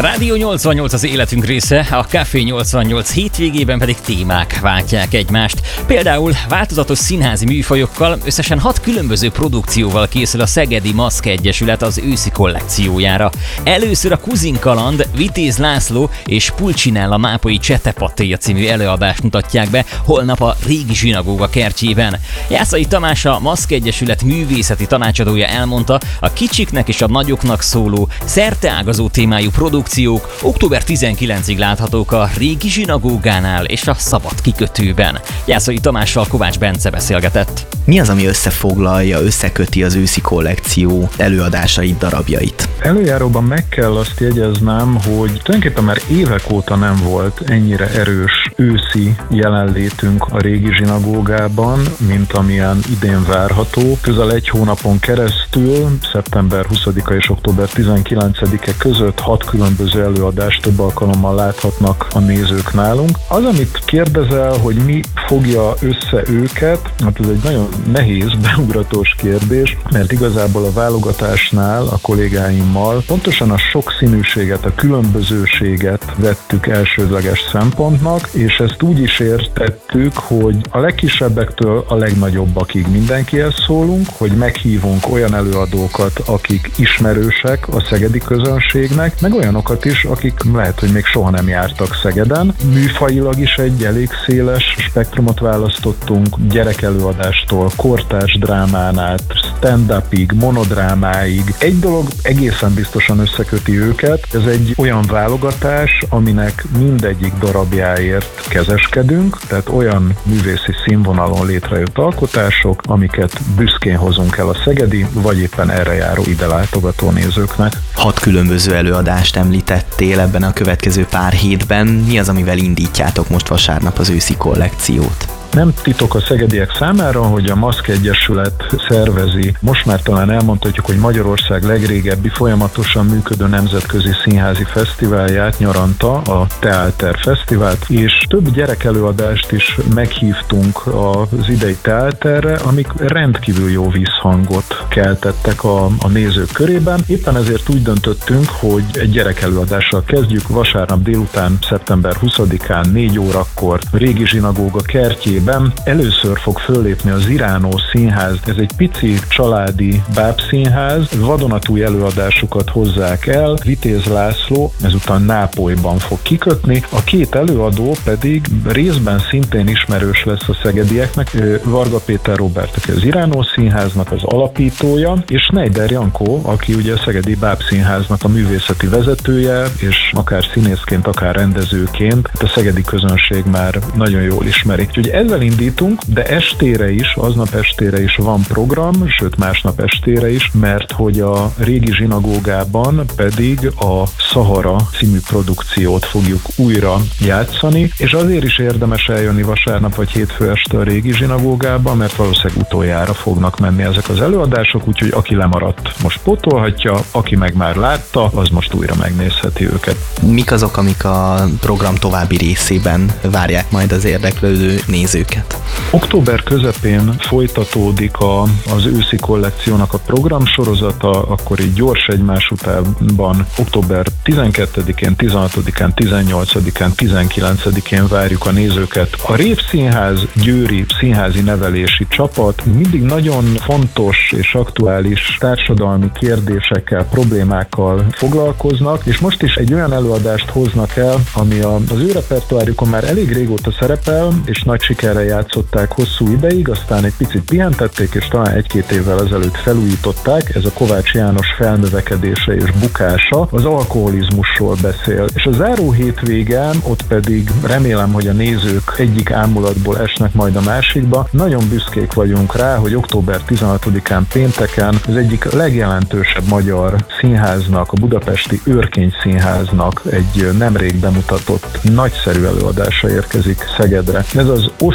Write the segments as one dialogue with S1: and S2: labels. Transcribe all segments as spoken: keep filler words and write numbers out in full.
S1: Rádió nyolcvannyolc az életünk része, a Café nyolcvannyolc hétvégében pedig témák váltják egymást. Például változatos színházi műfajokkal, összesen hat különböző produkcióval készül a Szegedi Maszk Egyesület az őszi kollekciójára. Először a Kuzin kaland, Vitéz László és Pulcinella Mápoi Csetepatéja című előadást mutatják be holnap a régi zsinagóga kertjében. Jászai Tamás, a Maszk Egyesület művészeti tanácsadója elmondta, a kicsiknek és a nagyoknak szóló, szerteágazó témájú produkciók október tizenkilencedikéig láthatók a régi zsinagógánál és a Szabad kikötőben. Jászai Tamással Kovács Bence beszélgetett.
S2: Mi az, ami összefoglalja, összeköti az őszi kollekció előadásait, darabjait?
S3: Előjáróban meg kell azt jegyeznem, hogy tulajdonképpen már évek óta nem volt ennyire erős őszi jelenlétünk a régi zsinagógában, mint amilyen idén várható. Közel egy hónapon keresztül, szeptember huszadika és október tizenkilencedike között hat különböző előadást több alkalommal láthatnak a nézők nálunk. Az, amit kérdezel, hogy mi fogja össze őket, hát ez egy nagyon nehéz, beugratós kérdés, mert igazából a válogatásnál a kollégáimmal pontosan a sokszínűséget, a különbözőséget vettük elsődleges szempontnak, és ezt úgy is értettük, hogy a legkisebbektől a legnagyobbakig mindenkihez szólunk, hogy meghívunk olyan előadókat, akik ismerősek a szegedi közönségnek, meg olyanokat is, akik lehet, hogy még soha nem jártak Szegeden. Műfajilag is egy elég széles spektrumot választottunk, gyerekelőadástól, kortárs drámán át, stand-upig, monodrámáig. Egy dolog egészen biztosan összeköti őket, ez egy olyan válogatás, aminek mindegyik darabjáért kezeskedünk, tehát olyan művészi színvonalon létrejött alkotások, amiket büszkén hozunk el a szegedi, vagy éppen erre járó ide látogató nézőknek.
S2: Hat különböző előadást említettél ebben a következő pár hétben. Mi az, amivel indítjátok most vasárnap az őszi kollekciót?
S3: Nem titok a szegediek számára, hogy a Maszk Egyesület szervezi, most már talán elmondhatjuk, hogy Magyarország legrégebbi folyamatosan működő nemzetközi színházi fesztiválját nyaranta, a Teálter Fesztivált, és több gyerekelőadást is meghívtunk az idei Teálterre, amik rendkívül jó visszhangot keltettek a, a nézők körében. Éppen ezért úgy döntöttünk, hogy egy gyerekelőadással kezdjük vasárnap délután, szeptember huszadikán négy órakor a régi zsinagóga kertjében. Először fog föllépni az Iránó Színház, ez egy pici családi bábszínház, vadonatúj előadásukat hozzák el, Vitéz László ezután Nápolyban fog kikötni, a két előadó pedig részben szintén ismerős lesz a szegedieknek, Varga Péter Róbert, aki az Iránó Színháznak az alapítója, és Schneider Jankó, aki ugye a Szegedi Bábszínháznak a művészeti vezetője, és akár színészként, akár rendezőként a szegedi közönség már nagyon jól ismeri. Úgyhogy ezzel indítunk, de estére is, aznap estére is van program, sőt másnap estére is, mert hogy a régi zsinagógában pedig a Szahara című produkciót fogjuk újra játszani, és azért is érdemes eljönni vasárnap vagy hétfő este a régi zsinagógába, mert valószínűleg utoljára fognak menni ezek az előadások, úgyhogy aki lemaradt, most pótolhatja, aki meg már látta, az most újra megnézheti őket.
S2: Mik azok, amik a program további részében várják majd az érdeklődő nézőket?
S3: Október közepén folytatódik a, az őszi kollekciónak a programsorozata, akkor így gyors egymás utánban október tizenkettedikén, tizenhatodikán, tizennyolcadikán, tizenkilencedikén várjuk a nézőket. A Rév Színház győri színházi nevelési csapat mindig nagyon fontos és aktuális társadalmi kérdésekkel, problémákkal foglalkoznak, és most is egy olyan előadást hoznak el, ami a, az ő repertoárjukon már elég régóta szerepel, és nagy sikerrel játszották hosszú ideig, aztán egy picit pihentették, és talán egy-két évvel ezelőtt felújították. Ez a Kovács János felnövekedése és bukása, az alkoholizmusról beszél. És a záró hétvégen, ott pedig remélem, hogy a nézők egyik ámulatból esnek majd a másikba. Nagyon büszkék vagyunk rá, hogy október tizenhatodikán pénteken az egyik legjelentősebb magyar színháznak, a budapesti Őrkény Színháznak egy nemrég bemutatott nagyszerű előadása érkezik Szegedre. Ez az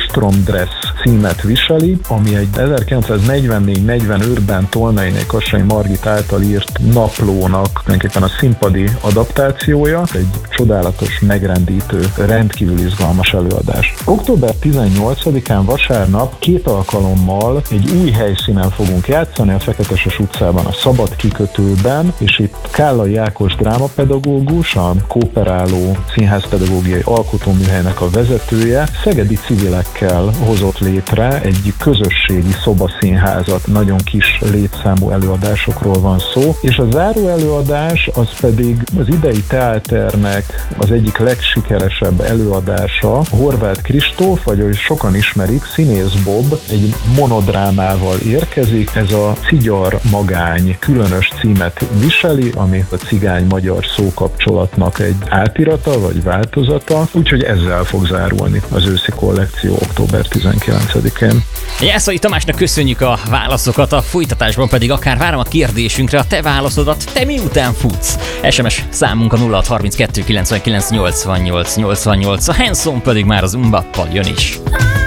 S3: Ostrom Dress címet viseli, ami egy ezerkilencszáznegyvennégy negyvenötben Tolnainé Kassai Margit által írt naplónak tulajdonképpen a színpadi adaptációja, egy csodálatos, megrendítő, rendkívül izgalmas előadás. október tizennyolcadikán vasárnap két alkalommal egy új helyszínen fogunk játszani, a Feketeses utcában, a Szabad kikötőben, és itt Kállai Ákos drámapedagógus, a Kooperáló Színházpedagógiai Alkotóműhelynek a vezetője szegedi civilekkel hozott létre egy közösségi szobaszínházat. Nagyon kis létszámú előadásokról van szó, és a záró előadás az pedig az idei teáternek az egyik legsikeresebb előadása. Horváth Kristóf, vagy ahogy sokan ismerik, Színész Bob egy monodrámával érkezik. Ez a Cigyar Magány különös címet viseli, ami a cigány-magyar szókapcsolatnak egy átirata vagy változata, úgyhogy ezzel fog zárulni az őszi kollekció október tizenkilencedikén.
S1: Jászai Tamásnak köszönjük a válaszokat, a folytatásban pedig akár várom a kérdésünkre a te válaszodat, te miután futsz. es em es számunk a nulla hat harminckettő kilencvenkilenc nyolcvannyolc nyolcvannyolc, a Hanson pedig már az Umbappal jön is.